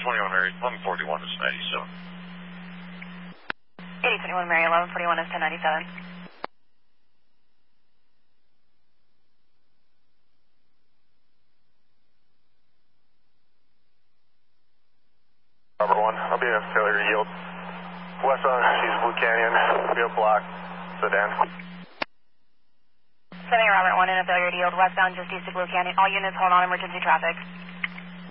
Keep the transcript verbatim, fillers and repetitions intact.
twenty-one Mary, eleven forty-one is ninety-seven. eighty twenty-one Mary, eleven forty-one is ten ninety-seven. Robert one, I'll be a failure to yield. Westbound, she's Blue Canyon, be a block, sedan. Sending Robert one in a failure to yield, westbound just east of Blue Canyon. All units hold on emergency traffic.